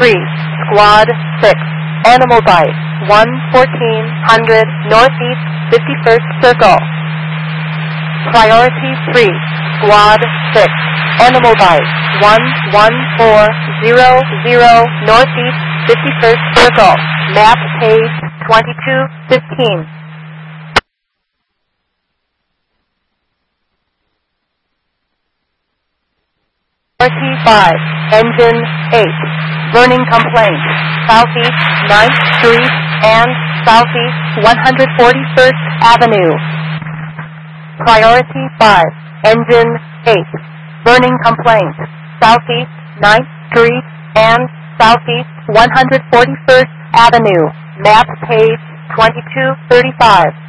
3, Squad 6, Animal Bite, 1400 Northeast 51st Circle. Priority 3, Squad 6, Animal Bite, 11400 Northeast 51st Circle. Map page 2215. Priority 5, Engine 8, Burning Complaint, Southeast 9th Street and Southeast 141st Avenue. Priority 5, Engine 8, Burning Complaint, Southeast 9th Street and Southeast 141st Avenue. Map page 2235.